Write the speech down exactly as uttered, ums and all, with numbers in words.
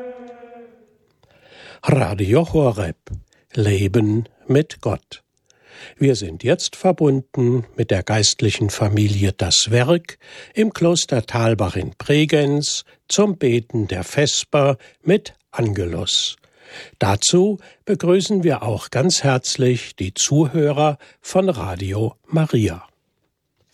Radio Horeb. Leben mit Gott. Wir sind jetzt verbunden mit der geistlichen Familie Das Werk im Kloster Thalbach in Bregenz zum Beten der Vesper mit Angelus. Dazu begrüßen wir auch ganz herzlich die Zuhörer von Radio Maria.